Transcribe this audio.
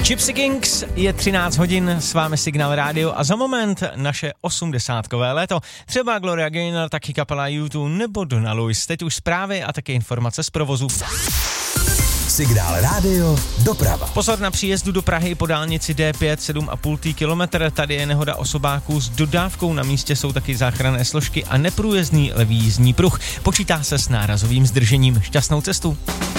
Gypsy Kings, je 13 hodin, s vámi Signál Radio a za moment naše 80kové léto. Třeba Gloria Gaynor, taky kapela U2 nebo Donna Lewis. Teď už zprávy a také informace z provozu. Signál Radio doprava. Pozor na příjezdu do Prahy po dálnici D5 7,5 kilometr. Tady je nehoda osobáků s dodávkou, na místě jsou taky záchranné složky a neprůjezdný levý jízdní pruh. Počítá se s nárazovým zdržením. Šťastnou cestu.